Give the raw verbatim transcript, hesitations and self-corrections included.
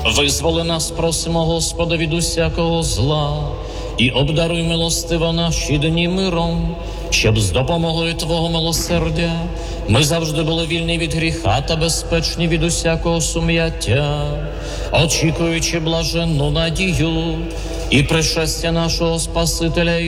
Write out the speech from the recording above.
Визволи нас, просимо, Господа, від усякого зла, і обдаруй милостиво наші дні миром, щоб з допомогою Твого милосердя ми завжди були вільні від гріха та безпечні від усякого сум'яття, очікуючи блаженну надію і пришестя нашого Спасителя